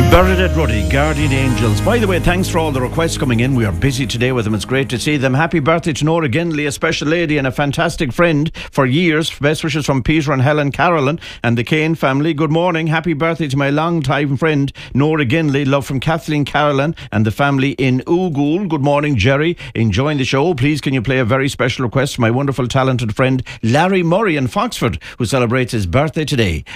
Bernadette Ruddy, Guardian Angels. By the way, thanks for all the requests coming in. We are busy today with them. It's great to see them. Happy birthday to Nora Ginley, a special lady and a fantastic friend for years. Best wishes from Peter and Helen Carolyn and the Kane family. Good morning. Happy birthday to my long-time friend Nora Ginley. Love from Kathleen Carolyn and the family in Oogool. Good morning, Jerry. Enjoying the show. Please can you play a very special request for my wonderful talented friend Larry Murray in Foxford, who celebrates his birthday today.